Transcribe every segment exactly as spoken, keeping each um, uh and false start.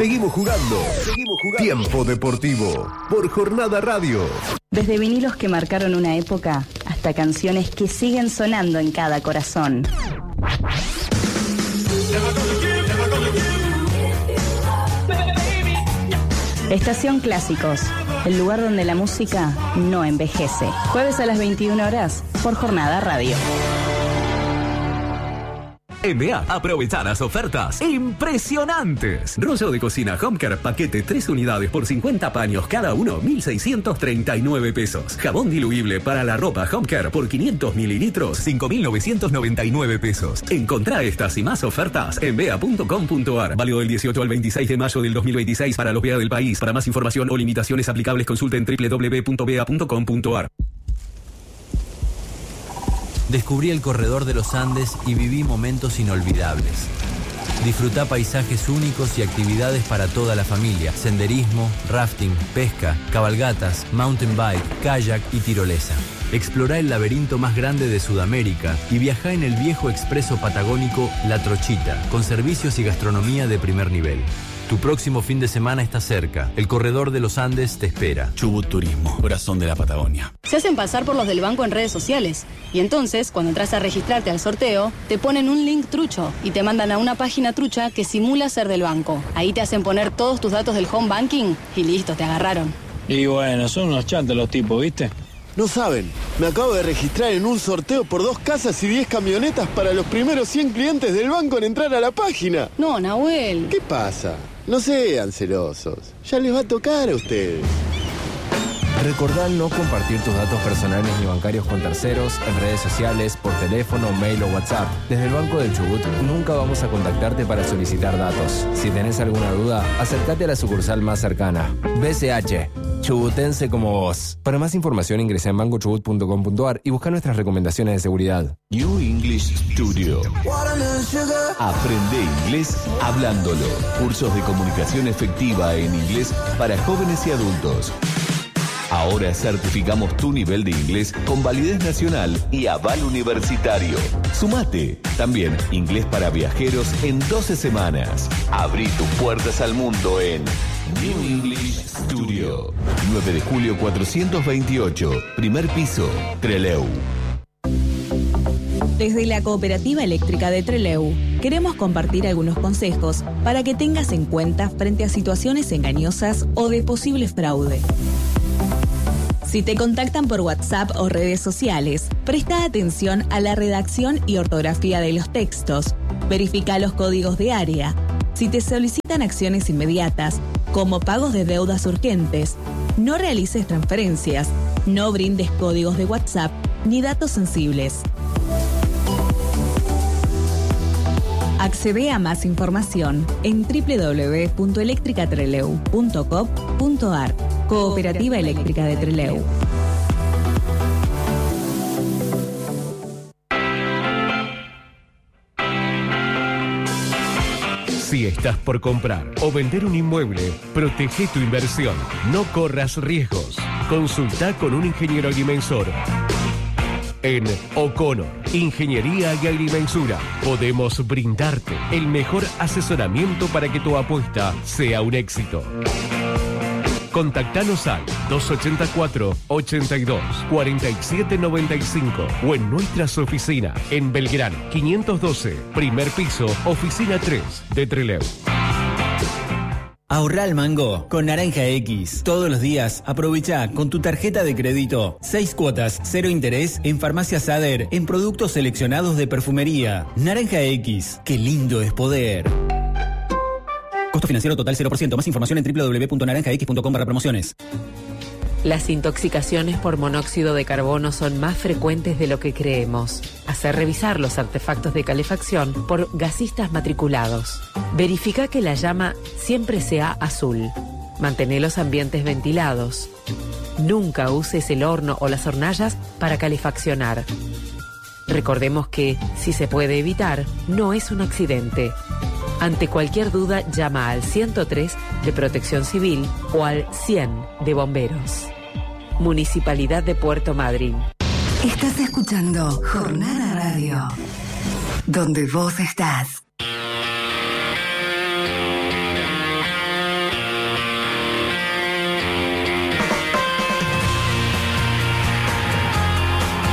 Seguimos jugando. Seguimos jugando. Tiempo Deportivo por Jornada Radio. Desde vinilos que marcaron una época hasta canciones que siguen sonando en cada corazón. Estación Clásicos, el lugar donde la música no envejece. Jueves a las veintiuna horas por Jornada Radio. En B A, aprovechar las ofertas impresionantes. Rollo de cocina Homecare, paquete tres unidades por cincuenta paños cada uno, mil seiscientos treinta y nueve pesos. Jabón diluible para la ropa Homecare por quinientos mililitros, cinco mil novecientos noventa y nueve pesos. Encontrá estas y más ofertas en bea punto com punto ar. Válido del dieciocho al veintiséis de mayo del dos mil veintiséis para los B A del país. Para más información o limitaciones aplicables, consulten doble u doble u doble u punto bea punto com punto ar. Descubrí el corredor de los Andes y viví momentos inolvidables. Disfrutá paisajes únicos y actividades para toda la familia. Senderismo, rafting, pesca, cabalgatas, mountain bike, kayak y tirolesa. Explorá el laberinto más grande de Sudamérica y viajá en el viejo expreso patagónico La Trochita, con servicios y gastronomía de primer nivel. Tu próximo fin de semana está cerca. El corredor de los Andes te espera. Chubut Turismo, corazón de la Patagonia. Se hacen pasar por los del banco en redes sociales. Y entonces, cuando entras a registrarte al sorteo, te ponen un link trucho y te mandan a una página trucha que simula ser del banco. Ahí te hacen poner todos tus datos del home banking y listo, te agarraron. Y bueno, son unos chantos los tipos, ¿viste? No saben, me acabo de registrar en un sorteo por dos casas y diez camionetas para los primeros cien clientes del banco en entrar a la página. No, Nahuel. ¿Qué pasa? No sean celosos. Ya les va a tocar a ustedes. Recordá no compartir tus datos personales ni bancarios con terceros en redes sociales, por teléfono, mail o WhatsApp. Desde el Banco del Chubut nunca vamos a contactarte para solicitar datos. Si tenés alguna duda, acércate a la sucursal más cercana. B C H, chubutense como vos. Para más información ingresa en banco chubut punto com punto ar y busca nuestras recomendaciones de seguridad. New English Studio. Aprende inglés hablándolo. Cursos de comunicación efectiva en inglés para jóvenes y adultos. Ahora certificamos tu nivel de inglés con validez nacional y aval universitario. Sumate. También inglés para viajeros en doce semanas. Abrí tus puertas al mundo en New English Studio. nueve de julio cuatrocientos veintiocho. Primer piso, Trelew. Desde la Cooperativa Eléctrica de Trelew, queremos compartir algunos consejos para que tengas en cuenta frente a situaciones engañosas o de posible fraude. Si te contactan por WhatsApp o redes sociales, presta atención a la redacción y ortografía de los textos. Verifica los códigos de área. Si te solicitan acciones inmediatas, como pagos de deudas urgentes, no realices transferencias, no brindes códigos de WhatsApp ni datos sensibles. Accede a más información en doble u doble u doble u punto electricatreleu punto com punto ar. Cooperativa Eléctrica de Trelew. Si estás por comprar o vender un inmueble, protege tu inversión. No corras riesgos. Consulta con un ingeniero agrimensor. En O'Connor, Ingeniería y Agrimensura, podemos brindarte el mejor asesoramiento para que tu apuesta sea un éxito. Contactanos al dos ochenta y cuatro, ochenta y dos, cuarenta y siete noventa y cinco o en nuestras oficinas en Belgrano quinientos doce, primer piso, oficina tres de Trelew. Ahorrá al mango con Naranja X. Todos los días aprovecha con tu tarjeta de crédito seis cuotas, cero interés en Farmacia Sader en productos seleccionados de perfumería. Naranja X, qué lindo es poder. Costo financiero total cero por ciento. Más información en doble u doble u doble u punto naranja x punto com barra promociones. Las intoxicaciones por monóxido de carbono son más frecuentes de lo que creemos. Hacer revisar los artefactos de calefacción por gasistas matriculados. Verifica que la llama siempre sea azul. Mantén los ambientes ventilados. Nunca uses el horno o las hornallas para calefaccionar. Recordemos que, si se puede evitar, no es un accidente. Ante cualquier duda, llama al ciento tres de Protección Civil o al cien de Bomberos. Municipalidad de Puerto Madryn. Estás escuchando Jornada Radio, donde vos estás.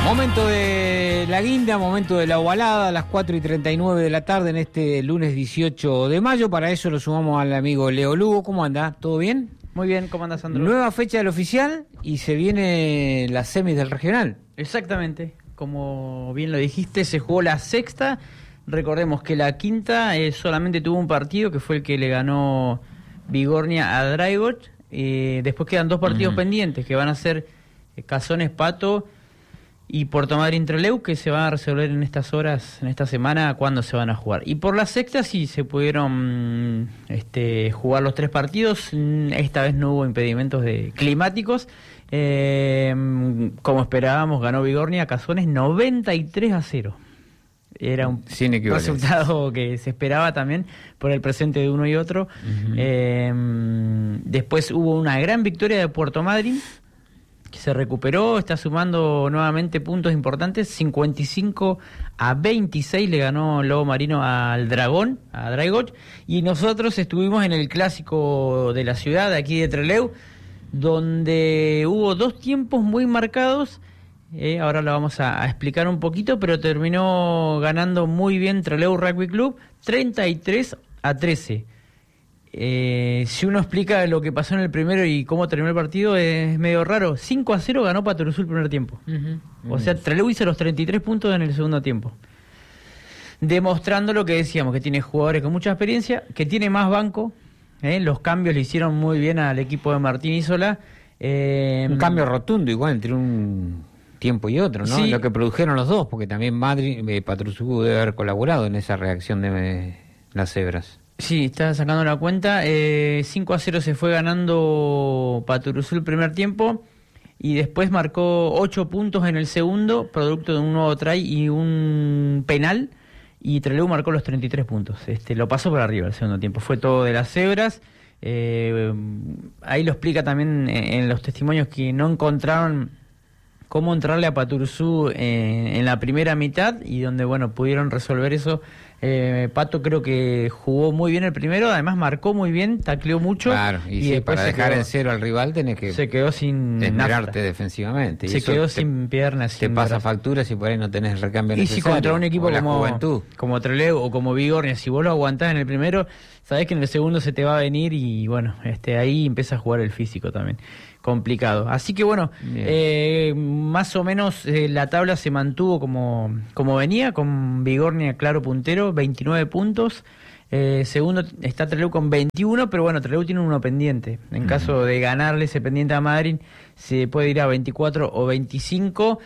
Momento de la guinda, momento de la ovalada a las cuatro y treinta y nueve de la tarde en este lunes dieciocho de mayo. Para eso lo sumamos al amigo Leo Lugo. ¿Cómo anda? ¿Todo bien? Muy bien, ¿cómo anda, Sandro? Nueva fecha del oficial y se viene las semis del regional. Exactamente, como bien lo dijiste, se jugó la sexta. Recordemos que la quinta eh, solamente tuvo un partido, que fue el que le ganó Bigornia a Dragos. Eh, después quedan dos partidos uh-huh. pendientes, que van a ser eh, Cazones Pato y Puerto Madryn Trelew, que se van a resolver en estas horas, en esta semana, cuándo se van a jugar. Y por la sexta sí se pudieron este, jugar los tres partidos. Esta vez no hubo impedimentos de climáticos. Eh, como esperábamos, ganó Bigornia Cazones noventa y tres a cero. Era un resultado que se esperaba también por el presente de uno y otro. Uh-huh. Eh, después hubo una gran victoria de Puerto Madryn, que se recuperó, está sumando nuevamente puntos importantes. Cincuenta y cinco a veintiséis le ganó Lobo Marino al Dragón, a Dragos. Y nosotros estuvimos en el clásico de la ciudad, de aquí de Trelew, donde hubo dos tiempos muy marcados. Eh, ahora lo vamos a, a explicar un poquito, pero terminó ganando muy bien Trelew Rugby Club, treinta y tres a trece. Eh, si uno explica lo que pasó en el primero y cómo terminó el partido, es medio raro. cinco a cero ganó Patrusú el primer tiempo. Uh-huh. O sea, Trelew hizo los treinta y tres puntos en el segundo tiempo, demostrando lo que decíamos, que tiene jugadores con mucha experiencia, que tiene más banco. eh, Los cambios le hicieron muy bien al equipo de Martín Isola. eh, Un cambio rotundo igual entre un tiempo y otro, ¿no? Sí. Lo que produjeron los dos, porque también Madrid, eh, Patrusú debe haber colaborado en esa reacción de eh, las cebras. Sí, está sacando la cuenta. Eh, cinco a cero se fue ganando Patrusú el primer tiempo y después marcó ocho puntos en el segundo, producto de un nuevo try y un penal, y Trelew marcó los treinta y tres puntos. Este, lo pasó por arriba el segundo tiempo. Fue todo de las cebras. Eh, ahí lo explica también en, en los testimonios que no encontraron cómo entrarle a Patrusú eh, en la primera mitad, y donde, bueno, pudieron resolver eso. Eh, Pato creo que jugó muy bien el primero, además marcó muy bien, tacleó mucho. Claro, y, y sí, para dejar quedó, en cero al rival tenés que se quedó sin esmerarte defensivamente. Se y quedó te, sin piernas. Te sin pasa brazos. facturas y por ahí no tenés el recambio y necesario. Y si contra un equipo como, como Trelew o como Bigornia, si vos lo aguantás en el primero, sabés que en el segundo se te va a venir y bueno, este ahí empieza a jugar el físico también. Complicado. Así que bueno, eh, más o menos eh, la tabla se mantuvo como, como venía, con Bigornia claro puntero, veintinueve puntos. Eh, segundo está Trelew con veintiuno, pero bueno, Trelew tiene uno pendiente. En uh-huh. caso de ganarle ese pendiente a Madrid, se puede ir a veinticuatro o veinticinco.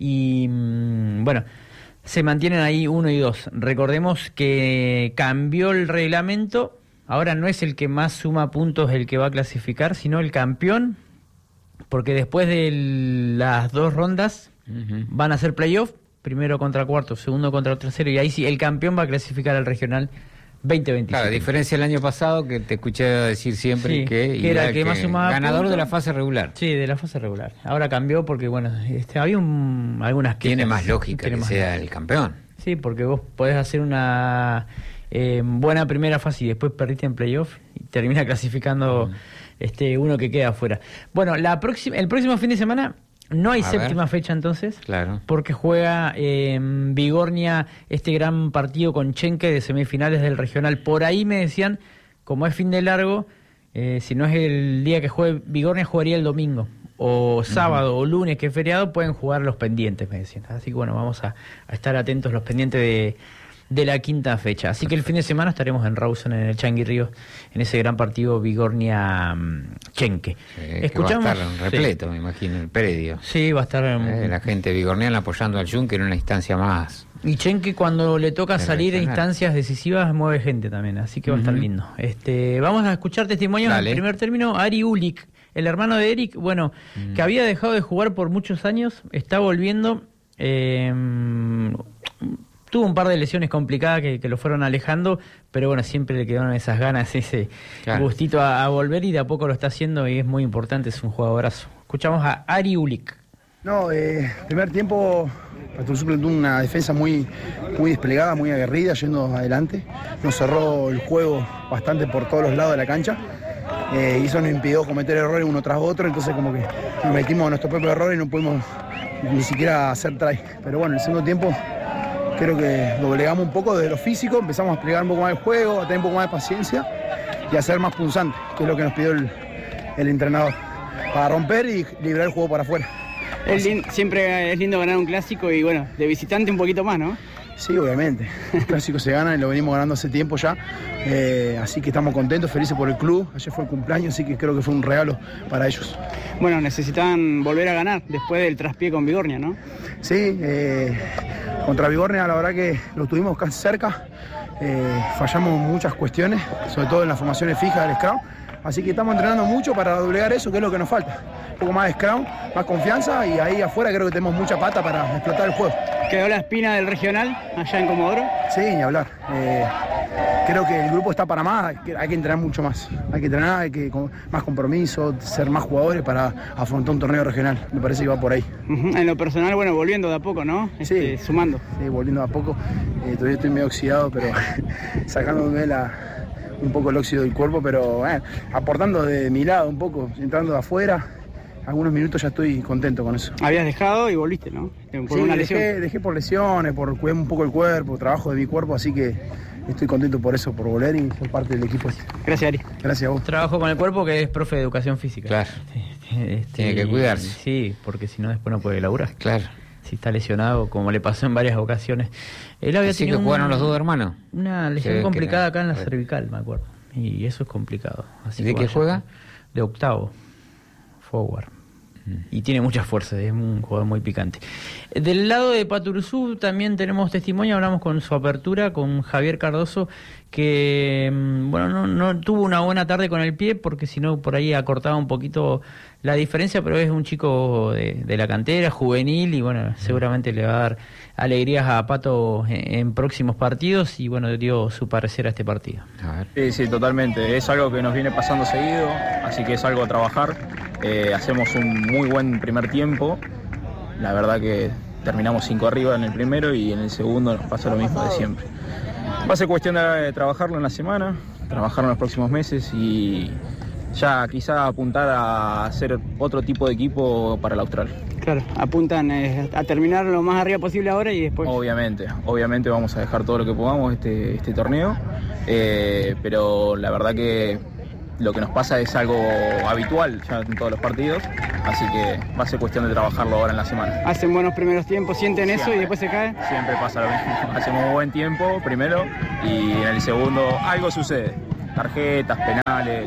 Y mmm, bueno, se mantienen ahí uno y dos. Recordemos que cambió el reglamento. Ahora no es el que más suma puntos el que va a clasificar, sino el campeón. Porque después de las dos rondas uh-huh. van a ser playoff, primero contra cuarto, segundo contra tercero, y ahí sí el campeón va a clasificar al regional veinte veinticinco. Claro, a diferencia del año pasado, que te escuché decir siempre sí, que, que era el que, que más sumaba ganador puntos. De la fase regular. Sí, de la fase regular. Ahora cambió porque, bueno, este, había un, algunas que... Tiene más lógica tiene que más sea lógica. El campeón. Sí, porque vos podés hacer una eh, buena primera fase y después perdiste en playoff y termina clasificando... Uh-huh. Este, uno que queda afuera. Bueno, la próxima, el próximo fin de semana no hay a séptima ver. fecha entonces, claro. porque juega eh, Bigornia este gran partido con Chenque de semifinales del regional. Por ahí me decían, como es fin de largo, eh, si no es el día que juegue Bigornia, jugaría el domingo. O sábado uh-huh. o lunes, que es feriado, pueden jugar los pendientes, me decían. Así que bueno, vamos a, a estar atentos los pendientes de... de la quinta fecha. Así que el fin de semana estaremos en Rawson, en el Changuí Río, en ese gran partido Bigornia-Chenque. Sí, Escuchamos, va a estar repleto, sí. me imagino, el predio. Sí, va a estar... Eh, la gente bigorniana apoyando al Yunque en una instancia más. Y Chenque, cuando le toca salir a instancias decisivas, mueve gente también, así que va uh-huh. a estar lindo. Este, vamos a escuchar testimonios. Dale. En primer término, Ari Ulik, el hermano de Eric, bueno, uh-huh. que había dejado de jugar por muchos años, está volviendo... Eh, Tuvo un par de lesiones complicadas que, que lo fueron alejando, pero bueno, siempre le quedaron esas ganas, ese claro. gustito a, a volver, y de a poco lo está haciendo y es muy importante, es un jugadorazo. Escuchamos a Ari Ulik. No, eh, primer tiempo, Patrusú plantó una defensa muy, muy desplegada, muy aguerrida, yendo adelante. Nos cerró el juego bastante por todos los lados de la cancha. Eh, y eso nos impidió cometer errores uno tras otro, entonces como que nos metimos a nuestro propio error y no pudimos ni siquiera hacer try. Pero bueno, en el segundo tiempo creo que doblegamos un poco de lo físico, empezamos a desplegar un poco más el juego, a tener un poco más de paciencia y a ser más punzante, que es lo que nos pidió el, el entrenador, para romper y liberar el juego para afuera. Es lindo, siempre es lindo ganar un clásico y bueno, de visitante un poquito más, ¿no? Sí, obviamente. El clásico se gana y lo venimos ganando hace tiempo ya. Eh, así que estamos contentos, felices por el club. Ayer fue el cumpleaños, así que creo que fue un regalo para ellos. Bueno, necesitaban volver a ganar después del traspié con Bigornia, ¿no? Sí, eh, contra Bigornia la verdad que lo tuvimos casi cerca. Eh, fallamos muchas cuestiones, sobre todo en las formaciones fijas del scrum. Así que estamos entrenando mucho para doblegar eso, que es lo que nos falta. Un poco más de scrum, más confianza y ahí afuera creo que tenemos mucha pata para explotar el juego. ¿Quedó la espina del regional allá en Comodoro? Sí, ni hablar. Eh, creo que el grupo está para más, hay que, hay que entrenar mucho más. Hay que entrenar, hay que con más compromiso, ser más jugadores para afrontar un torneo regional. Me parece que va por ahí. Uh-huh. En lo personal, bueno, volviendo de a poco, ¿no? Este, sí, sumando. Sí, volviendo de a poco. Eh, todavía estoy medio oxidado, pero sacándome la... un poco el óxido del cuerpo, pero eh, aportando de mi lado un poco, entrando de afuera, algunos minutos ya estoy contento con eso. Habías dejado y volviste, ¿no? Por sí, una lesión. Dejé, dejé por lesiones, por cuidar un poco el cuerpo, trabajo de mi cuerpo, así que estoy contento por eso, por volver y ser parte del equipo. Gracias, Ari. Gracias a vos. Trabajo con el cuerpo, que es profe de educación física. Claro. Este, Tiene que cuidarse. Sí, porque si no después no puede laburar. Claro. Si está lesionado, como le pasó en varias ocasiones. Él había Así tenido que jugaron un, los dos hermanos. Una lesión complicada acá en la cervical, me acuerdo. Y eso es complicado. Así ¿De que qué vaya, juega? De octavo. Forward. Mm. Y tiene mucha fuerza, es un jugador muy picante. Del lado de Paturuzú también tenemos testimonio, hablamos con su apertura, con Javier Cardoso, que bueno, no, no tuvo una buena tarde con el pie, porque si no por ahí acortaba un poquito la diferencia, pero es un chico de, de la cantera, juvenil, y bueno, seguramente le va a dar alegrías a Pato en, en próximos partidos, y bueno, dio su parecer a este partido. A ver. Sí, sí, totalmente. Es algo que nos viene pasando seguido, así que es algo a trabajar. Eh, hacemos un muy buen primer tiempo. La verdad que terminamos cinco arriba en el primero y en el segundo nos pasa lo mismo de siempre. Va a ser cuestión de trabajarlo en la semana, trabajarlo en los próximos meses y ya quizá apuntar a hacer otro tipo de equipo para el Austral. Claro, apuntan eh, a terminar lo más arriba posible ahora y después... Obviamente, obviamente vamos a dejar todo lo que podamos este, este torneo, eh, pero la verdad que lo que nos pasa es algo habitual ya en todos los partidos, así que va a ser cuestión de trabajarlo ahora en la semana. Hacen buenos primeros tiempos, sienten Siempre. eso y después se caen. Siempre pasa lo mismo, hacemos buen tiempo primero y en el segundo algo sucede, tarjetas, penales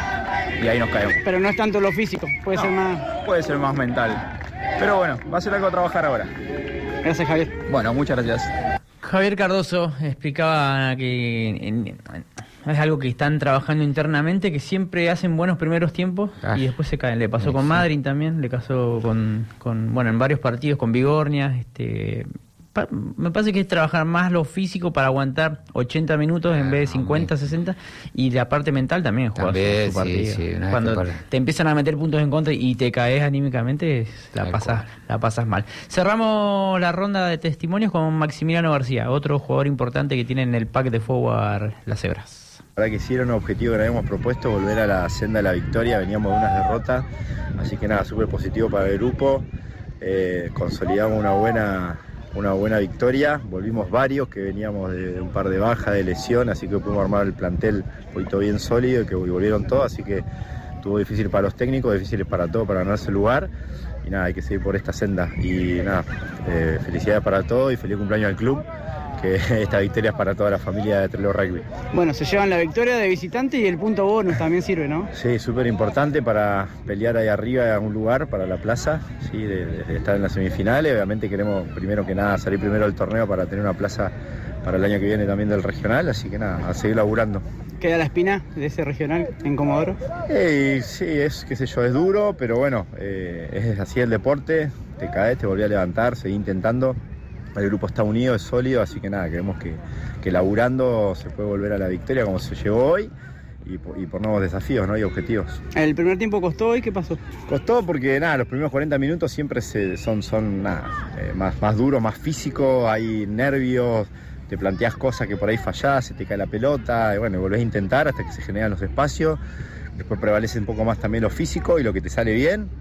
y ahí nos caemos. Pero no es tanto lo físico, puede no, ser más... Puede ser más mental, pero bueno, va a ser algo a trabajar ahora. Gracias, Javier. Bueno, muchas gracias. Javier Cardoso explicaba que en, en, es algo que están trabajando internamente, que siempre hacen buenos primeros tiempos ah. y después se caen. Le pasó sí, con Madryn también, le pasó con, con, bueno, en varios partidos con Bigornia. Este, pa, me parece que es trabajar más lo físico para aguantar ochenta minutos en ah, vez de cincuenta, hombre. sesenta, y la parte mental también, jugar también, su, su partido. Sí, sí, cuando para... te empiezan a meter puntos en contra y te caes anímicamente, la pasas, la pasas mal. Cerramos la ronda de testimonios con Maximiliano García, otro jugador importante que tiene en el pack de forward las Cebras. La verdad que sí era un objetivo que nos habíamos propuesto, volver a la senda de la victoria, veníamos de unas derrotas, así que nada, súper positivo para el grupo, eh, consolidamos una buena, una buena victoria, volvimos varios que veníamos de, de un par de bajas, de lesión, así que pudimos armar el plantel un poquito bien sólido, que volvieron todos, así que estuvo difícil para los técnicos, difícil para todos, para ganarse el lugar, y nada, hay que seguir por esta senda, y nada, eh, felicidades para todos y feliz cumpleaños al club, que esta victoria es para toda la familia de Trelew Rugby. Bueno, se llevan la victoria de visitante y el punto bonus también sirve, ¿no? Sí, súper importante para pelear ahí arriba a un lugar, para la plaza, sí, de, de estar en las semifinales. Obviamente queremos primero que nada salir primero del torneo para tener una plaza para el año que viene también del regional, así que nada, a seguir laburando. ¿Queda la espina de ese regional en Comodoro? Eh, sí, es, qué sé yo, es duro, pero bueno, eh, es así el deporte, te caes, te volvés a levantar, seguís intentando. El grupo está unido, es sólido, así que nada, creemos que, que laburando se puede volver a la victoria como se llegó hoy y por, y por nuevos desafíos, ¿no? Y objetivos. ¿El primer tiempo costó y qué pasó? Costó porque nada, los primeros cuarenta minutos siempre se, son, son nada, eh, más, más duros, más físicos, hay nervios, te planteás cosas que por ahí fallás, se te cae la pelota, y bueno, volvés a intentar hasta que se generan los espacios, después prevalece un poco más también lo físico y lo que te sale bien.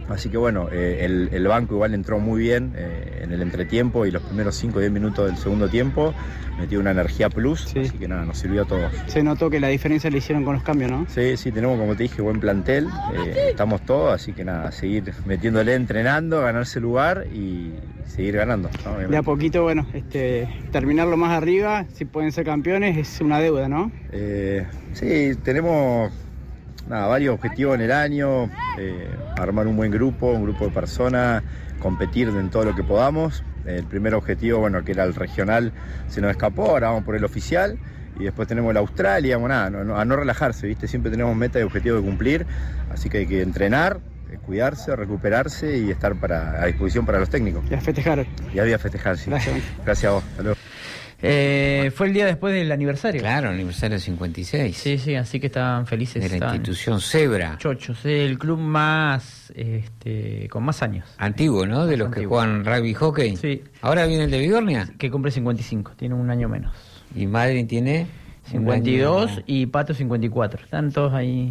Así que bueno, eh, el, el banco igual entró muy bien eh, en el entretiempo y los primeros cinco o diez minutos del segundo tiempo. Metió una energía plus, sí. Así que nada, nos sirvió a todos. Se notó que la diferencia la hicieron con los cambios, ¿no? Sí, sí, tenemos, como te dije, buen plantel, eh, estamos todos, así que nada, seguir metiéndole, entrenando, ganarse lugar y seguir ganando, ¿no? De a poquito, bueno, este, terminarlo más arriba, si pueden ser campeones, es una deuda, ¿no? Eh, sí, tenemos... Nada, varios objetivos en el año, eh, armar un buen grupo, un grupo de personas, competir en todo lo que podamos. El primer objetivo, bueno, que era el regional, se nos escapó, ahora vamos por el oficial y después tenemos el Austral y digamos, nada, no, no, a no relajarse, ¿viste? Siempre tenemos metas y objetivos de cumplir, así que hay que entrenar, eh, cuidarse, recuperarse y estar para, a disposición para los técnicos. Y a festejar. Y a festejar, sí. Gracias. Gracias a vos, hasta luego. Eh, fue el día después del aniversario. Claro, aniversario cincuenta y seis. Sí, sí, así que estaban felices. De la estaban institución Zebra. Chochos, el club más, este, con más años. Antiguo, ¿no? De Más los antiguo. que juegan rugby y hockey. Sí. Ahora viene el de Bigornia. Que cumple cincuenta y cinco, tiene un año menos. Y Madrid tiene cincuenta y dos y Pato cincuenta y cuatro. Están todos ahí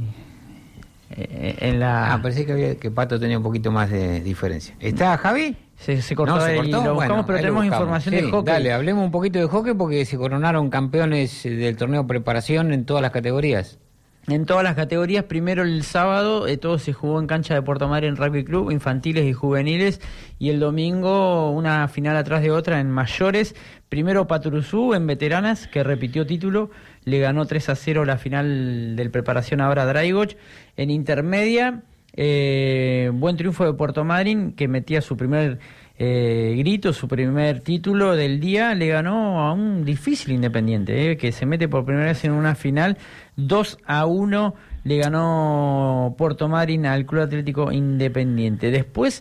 eh, en la... Ah, parecía que, había, que Pato tenía un poquito más de diferencia. ¿Está Javi? Se, se cortó, no, se y cortó. lo buscamos, Bueno, pero tenemos buscamos. información Sí, de hockey. Dale, hablemos un poquito de hockey porque se coronaron campeones del torneo preparación en todas las categorías. En todas las categorías, primero el sábado, eh, todo se jugó en cancha de Puerto Madryn Rugby Club, infantiles y juveniles, y el domingo una final atrás de otra en mayores. Primero Paturuzú en veteranas, que repitió título, le ganó tres a cero la final del preparación ahora a Draigoch. En intermedia, eh, buen triunfo de Puerto Madryn, que metía su primer eh, grito, su primer título del día, le ganó a un difícil Independiente, eh, que se mete por primera vez en una final. Dos a uno le ganó Puerto Madryn al Club Atlético Independiente. Después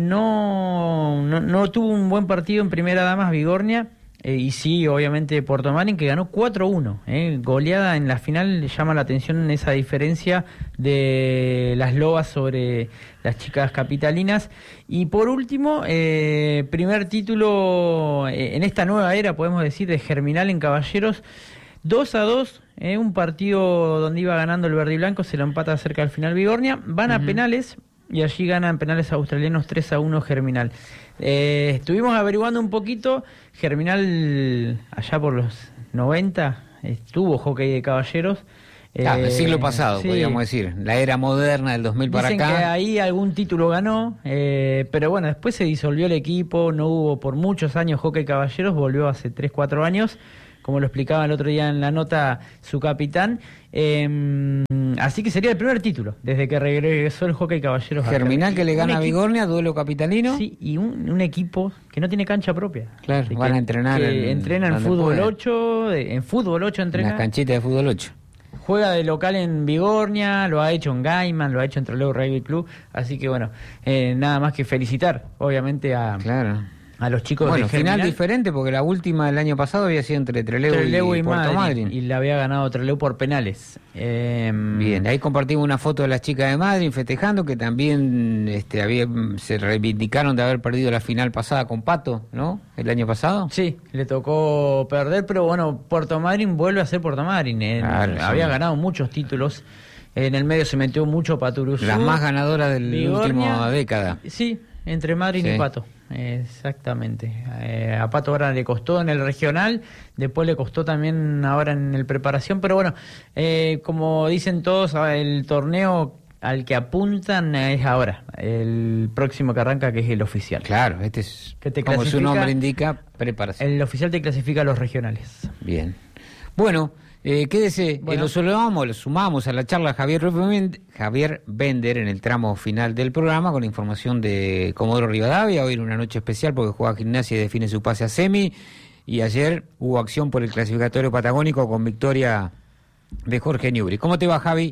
no, no, no tuvo un buen partido en primera damas Bigornia, eh, y sí, obviamente Puerto Madryn, que ganó cuatro a uno. Eh, goleada en la final, llama la atención esa diferencia de las lobas sobre las chicas capitalinas. Y por último, eh, primer título eh, en esta nueva era, podemos decir, de Germinal en Caballeros. dos a dos, eh, un partido donde iba ganando el verde y blanco, se lo empata cerca al final Bigornia, van a uh-huh. penales y allí ganan penales australianos tres a uno Germinal. Eh, estuvimos averiguando un poquito, Germinal allá por los noventa estuvo hockey de caballeros. Claro, eh, el siglo pasado, sí. podríamos decir, la era moderna del dos mil para Dicen acá. que ahí algún título ganó, eh, pero bueno, después se disolvió el equipo, no hubo por muchos años hockey caballeros, volvió hace tres cuatro años, como lo explicaba el otro día en la nota su capitán. Eh, así que sería el primer título desde que regresó el hockey caballeros. Germinal que le gana a equipo, Bigornia, duelo capitalino. Sí, y un, un equipo que no tiene cancha propia. Claro, que, van a entrenar. Que en, entrena en fútbol ocho, en fútbol ocho entrena. En las canchitas de fútbol ocho. Juega de local en Bigornia, lo ha hecho en Gaiman, lo ha hecho en Trelew Rugby Club. Así que bueno, eh, nada más que felicitar, obviamente, a... Claro. A los chicos bueno, de Germinal. Final diferente porque la última del año pasado había sido entre Trelew, Trelew y, y Puerto Madryn, Madryn. Y la había ganado Trelew por penales. Eh, Bien, ahí compartimos una foto de las chicas de Madryn festejando, que también este, había, se reivindicaron de haber perdido la final pasada con Pato, ¿no? El año pasado. Sí, le tocó perder, pero bueno, Puerto Madryn vuelve a ser Puerto Madryn. Eh, claro, había sí. ganado muchos títulos. En el medio se metió mucho Paturuzú. Las más ganadoras de la última década. Sí, entre Madryn sí. y Pato. Exactamente. Eh, a Pato ahora le costó en el regional, después le costó también ahora en el preparación, pero bueno, eh, como dicen todos, el torneo al que apuntan es ahora, el próximo que arranca, que es el oficial. Claro, este es, que te como su nombre indica, preparación. El oficial te clasifica a los regionales. Bien. Bueno, eh, quédese, bueno. eh, lo sumamos, lo sumamos a la charla Javier Javier Bender en el tramo final del programa con información de Comodoro Rivadavia. Hoy era una noche especial porque juega Gimnasia y define su pase a semi, y ayer hubo acción por el clasificatorio patagónico con victoria de Jorge Newbery. ¿Cómo te va, Javi?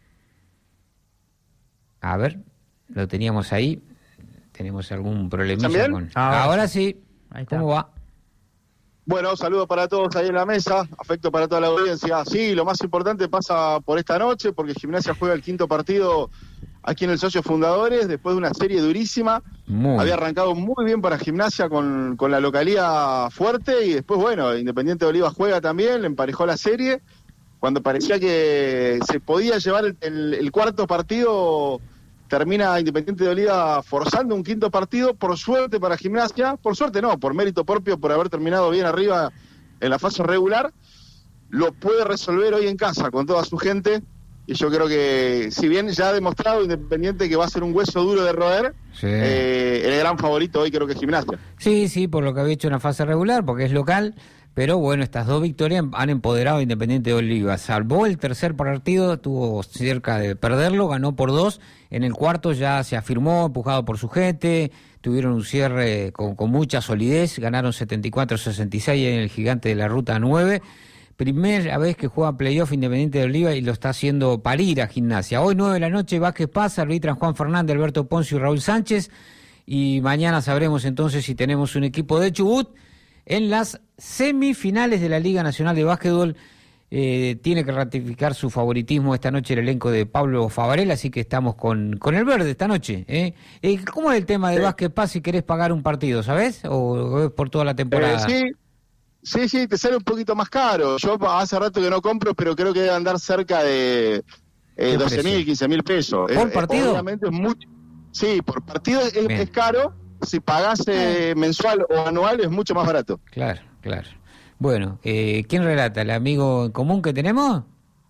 A ver, lo teníamos ahí. Tenemos algún problemilla con... Ahora, Ahora sí. sí. ¿Cómo va? Bueno, saludos para todos ahí en la mesa, afecto para toda la audiencia. Sí, lo más importante pasa por esta noche, porque Gimnasia juega el quinto partido aquí en el Socios Fundadores, después de una serie durísima. Muy. Había arrancado muy bien para Gimnasia con, con la localía fuerte, y después, bueno, Independiente de Oliva juega también, le emparejó la serie. Cuando parecía que se podía llevar el, el, el cuarto partido termina Independiente de Oliva forzando un quinto partido, por suerte para Gimnasia, por suerte no, por mérito propio, por haber terminado bien arriba en la fase regular, lo puede resolver hoy en casa con toda su gente, y yo creo que, si bien ya ha demostrado Independiente que va a ser un hueso duro de roer, sí. eh, el gran favorito hoy creo que es Gimnasia. Sí, sí, por lo que había hecho en la fase regular, porque es local. Pero bueno, estas dos victorias han empoderado a Independiente de Oliva. Salvó el tercer partido, estuvo cerca de perderlo, ganó por dos. En el cuarto ya se afirmó, empujado por su gente. Tuvieron un cierre con, con mucha solidez. Ganaron setenta y cuatro a sesenta y seis en el Gigante de la Ruta nueve. Primera vez que juega playoff Independiente de Oliva y lo está haciendo parir a Gimnasia. Hoy nueve de la noche, Vázquez pasa, arbitran Juan Fernández, Alberto Poncio y Raúl Sánchez. Y mañana sabremos entonces si tenemos un equipo de Chubut. En las semifinales de la Liga Nacional de Básquetbol eh, tiene que ratificar su favoritismo esta noche el elenco de Pablo Favarel, así que estamos con, con el verde esta noche. ¿eh? Eh, ¿Cómo es el tema de sí. Básquet Paz si querés pagar un partido, sabés? ¿O es por toda la temporada? Eh, sí, sí, sí, te sale un poquito más caro. Yo hace rato que no compro, pero creo que debe andar cerca de eh, doce mil, quince mil pesos. ¿Por eh, partido? Obviamente es mucho. Sí, por partido es, es caro. Si pagás eh, mensual o anual es mucho más barato. Claro, claro. Bueno, eh, ¿quién relata? ¿El amigo en común que tenemos?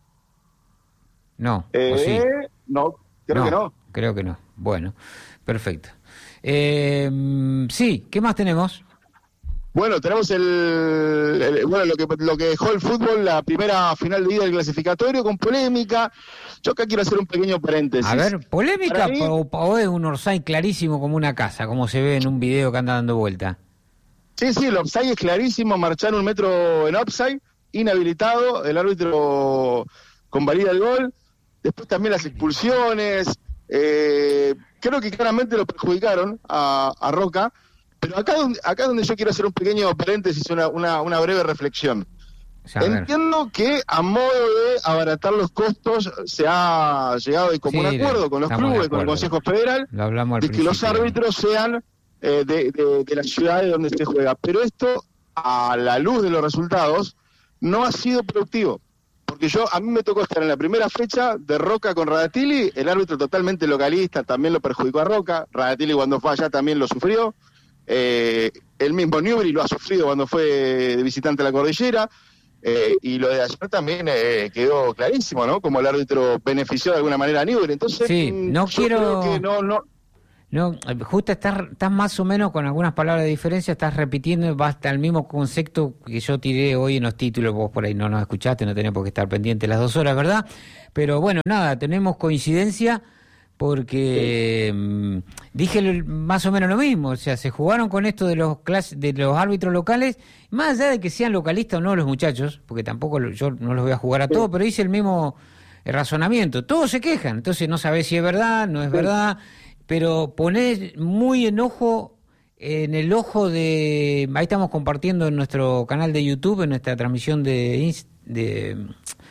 No, eh, ¿o sí? No, creo no, que no. Creo que no. Bueno, perfecto. Eh, sí, ¿qué más tenemos? Bueno, tenemos el, el bueno lo que lo que dejó el fútbol, la primera final de ida del clasificatorio con polémica. Yo acá quiero hacer un pequeño paréntesis. A ver, ¿polémica mí, o, o es un offside clarísimo como una casa, como se ve en un video que anda dando vuelta? Sí, sí, el offside es clarísimo, marchar un metro en offside, inhabilitado, el árbitro convalida el gol. Después también las expulsiones, eh, creo que claramente lo perjudicaron a, a Roca. Pero acá donde, acá donde yo quiero hacer un pequeño paréntesis, una, una, una breve reflexión. Entiendo que a modo de abaratar los costos se ha llegado de común sí, acuerdo con los clubes, con el Consejo Federal, de que los árbitros sean eh, de, de, de las ciudades donde se juega. Pero esto, a la luz de los resultados, no ha sido productivo. Porque yo a mí me tocó estar en la primera fecha de Roca con Radatili, el árbitro totalmente localista, también lo perjudicó a Roca, Radatili cuando fue allá también lo sufrió. Eh, el mismo Newbery lo ha sufrido cuando fue de visitante a la cordillera, eh, y lo de ayer también eh, quedó clarísimo, ¿no? Como el árbitro benefició de alguna manera a Newbery. Entonces, sí, no yo quiero... creo que no, no... No, justo estás, estás más o menos con algunas palabras de diferencia, estás repitiendo hasta el mismo concepto que yo tiré hoy en los títulos, vos por ahí no nos escuchaste, no tenés por qué estar pendiente las dos horas, ¿verdad? Pero bueno, nada, tenemos coincidencia... porque sí. dije más o menos lo mismo, o sea, se jugaron con esto de los clas de los árbitros locales, más allá de que sean localistas o no los muchachos, porque tampoco yo no los voy a jugar a todos, pero hice el mismo razonamiento, todos se quejan, entonces no sabés si es verdad, no es sí. verdad, pero ponés muy enojo en el ojo de, ahí estamos compartiendo en nuestro canal de YouTube, en nuestra transmisión de, de,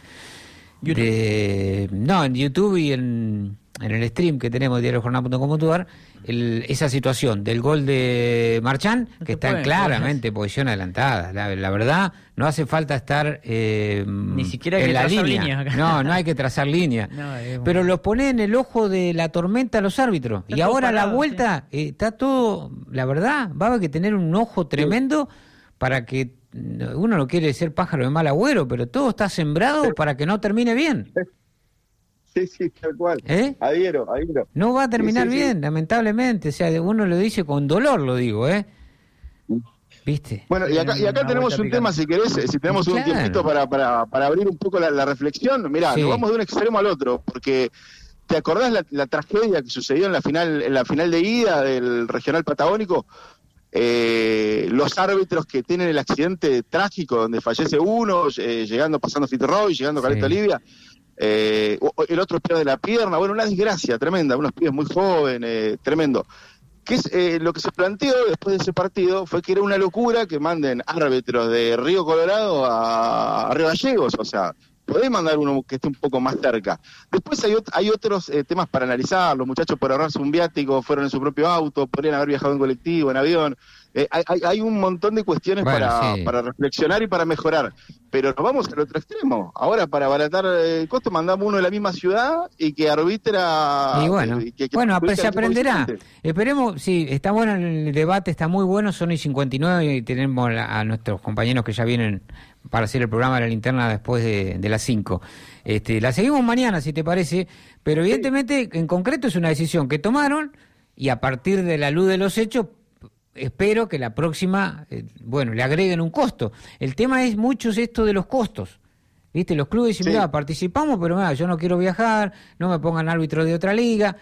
de no, en YouTube y en en el stream que tenemos de diario jornal punto com punto a r, el, esa situación del gol de Marchán, no que está pueden, claramente en posición adelantada. La, la verdad, no hace falta estar eh, ni siquiera hay en que la trazar línea. línea. No, no hay que trazar línea. No, es Pero bueno. Los pone en el ojo de la tormenta a los árbitros. Está y ahora parado, la vuelta, sí. eh, está todo, la verdad, va a haber que tener un ojo tremendo sí. para que, uno no quiere ser pájaro de mal agüero, pero todo está sembrado sí. para que no termine bien. Sí, sí, tal cual. ¿Eh? Adhiero, adhiero. No va a terminar sí, sí, bien, sí. lamentablemente. O sea, uno lo dice con dolor, lo digo, ¿eh? ¿Viste? Bueno, y acá, y acá tenemos un tema, si querés, si tenemos claro. un tiempito para, para, para abrir un poco la, la reflexión. Mirá, sí. nos vamos de un extremo al otro, porque ¿te acordás la, la tragedia que sucedió en la final en la final de ida del Regional Patagónico? Eh, los árbitros que tienen el accidente trágico donde fallece uno, eh, llegando, pasando Fito Roy, llegando Caleta sí. Olivia. Eh, el otro pierde la pierna, bueno, una desgracia tremenda, unos pibes muy jóvenes, eh, tremendo. Que es, eh, lo que se planteó después de ese partido fue que era una locura que manden árbitros de Río Colorado a, a Río Gallegos, o sea, podés mandar uno que esté un poco más cerca. Después hay, ot- hay otros eh, temas para analizar. Los muchachos, por ahorrarse un viático, fueron en su propio auto, podrían haber viajado en colectivo, en avión. Eh, hay, hay, hay un montón de cuestiones Bueno, para, sí. para reflexionar y para mejorar. Pero nos vamos al otro extremo. Ahora, para abaratar el costo, mandamos uno de la misma ciudad y que arbitra... Y bueno, eh, que- que- bueno, que- se que- aprenderá. que- Esperemos, sí, está bueno el debate, está muy bueno, son y cincuenta y nueve y tenemos a, a nuestros compañeros que ya vienen para hacer el programa de la linterna después de, de las cinco. Este, la seguimos mañana, si te parece, pero evidentemente, en concreto, es una decisión que tomaron y a partir de la luz de los hechos, espero que la próxima, eh, bueno, le agreguen un costo. El tema es mucho esto de los costos. ¿Viste? Los clubes dicen, Sí. mira, participamos, pero mira, yo no quiero viajar, no me pongan árbitro de otra liga,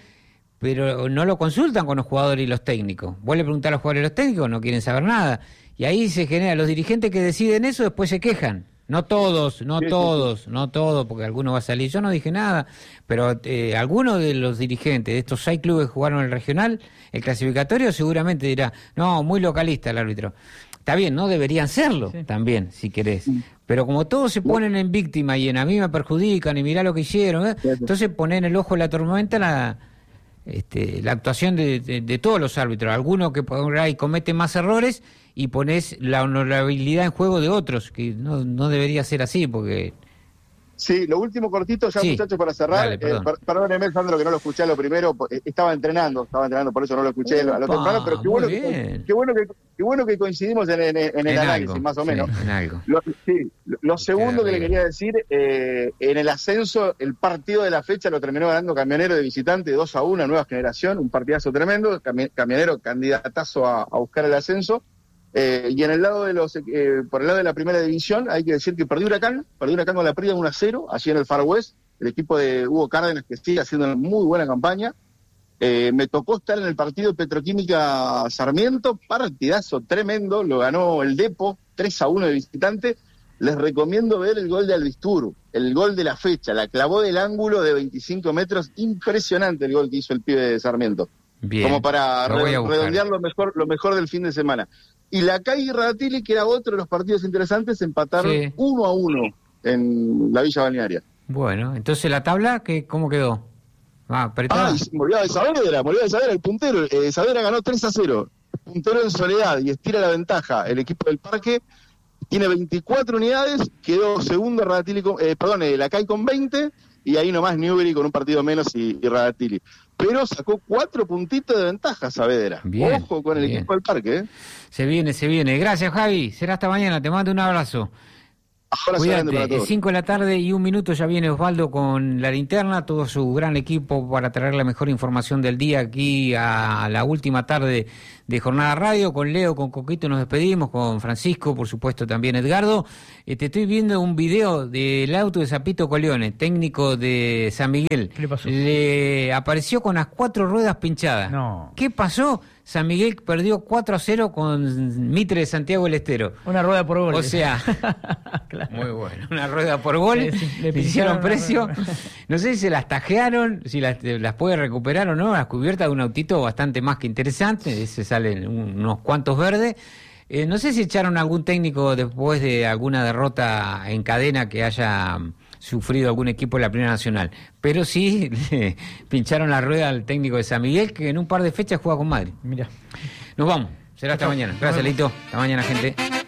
pero no lo consultan con los jugadores y los técnicos. Vos le preguntás a los jugadores y los técnicos, no quieren saber nada. Y ahí se genera, los dirigentes que deciden eso después se quejan. No todos, no Sí, sí, todos, no todos, porque alguno va a salir. Yo no dije nada, pero eh, algunos de los dirigentes de estos seis clubes que jugaron el regional, el clasificatorio, seguramente dirá, no, muy localista el árbitro. Está bien, no deberían serlo también, si querés. Pero como todos se ponen en víctima y en a mí me perjudican y mirá lo que hicieron, ¿eh? Entonces ponen el ojo en la tormenta la, este, la actuación de, de, de todos los árbitros. Algunos que por ahí cometen más errores y pones la honorabilidad en juego de otros, que no, no debería ser así, porque... Sí, lo último cortito, ya Sí. muchachos, para cerrar. Dale, perdón. Eh, per- perdóneme, Sandro, que no lo escuché a lo primero. po- eh, Estaba entrenando, estaba entrenando, por eso no lo escuché a lo Opa, temprano, pero qué bueno, muy que, bien. qué, bueno que, qué bueno que coincidimos en, en- en el En análisis, algo, más o sí, menos. en algo. Lo, sí, lo, lo segundo que le arriba. quería decir, eh, en el ascenso, el partido de la fecha lo terminó ganando Camionero de visitante dos a uno, nueva generación, un partidazo tremendo, Cami- Camionero candidatazo a, a buscar el ascenso. Eh, y en el lado de los, eh, por el lado de la primera división, hay que decir que perdió Huracán, perdió Huracán con la pérdida uno a cero, allí en el Far West, el equipo de Hugo Cárdenas, que sigue haciendo una muy buena campaña. Eh, me tocó estar en el partido Petroquímica Sarmiento, partidazo tremendo, lo ganó el Depo, tres a uno de visitante. Les recomiendo ver el gol de Albisturu, el gol de la fecha, la clavó del ángulo de veinticinco metros, impresionante el gol que hizo el pibe de Sarmiento. Bien, Como para lo voy a re- buscar. redondear lo mejor, lo mejor del fin de semana. Y la C A I y Radatili, que era otro de los partidos interesantes, empataron Sí. uno a uno en la Villa Balnearia. Bueno, entonces la tabla, ¿qué, ¿cómo quedó? Ah, apretada. Ah, y me olvidaba de Saavedra, me olvidaba de Saavedra, el puntero. Eh, Saavedra ganó tres a cero. Puntero en soledad y estira la ventaja. El equipo del Parque tiene veinticuatro unidades, quedó segundo Radatili con, eh, perdón, eh, la C A I con veinte, y ahí nomás Newbery con un partido menos y, y Radatili. Pero sacó cuatro puntitos de ventaja Saavedra. Bien, Ojo con el bien. equipo del Parque, ¿eh? Se viene, se viene. Gracias, Javi. Será hasta mañana. Te mando un abrazo. Abrazo grande para Cuídate. todos. cinco de la tarde y un minuto ya viene Osvaldo con la linterna, todo su gran equipo para traer la mejor información del día aquí a la última tarde de Jornada Radio. Con Leo, con Coquito nos despedimos, con Francisco, por supuesto también Edgardo. Eh, te estoy viendo un video del auto de Zapito Coleone, técnico de San Miguel. ¿Qué le pasó? Le apareció con las cuatro ruedas pinchadas. No. ¿Qué pasó? San Miguel perdió cuatro a cero con Mitre de Santiago del Estero. Una rueda por gol. O sea, muy bueno. Una rueda por gol, Sí, sí, le le hicieron pincharon precio. una rueda. No sé si se las tajearon, si las, las puede recuperar o no. Las cubiertas de un autito bastante más que interesante. Ese salen unos cuantos verdes. Eh, no sé si echaron algún técnico después de alguna derrota en cadena que haya sufrido algún equipo de la Primera Nacional. Pero sí le pincharon la rueda al técnico de San Miguel, que en un par de fechas juega con Madrid. Mira. Nos vamos. Será hasta Chao. mañana. Gracias, Nos vemos. Leito. Hasta mañana, gente.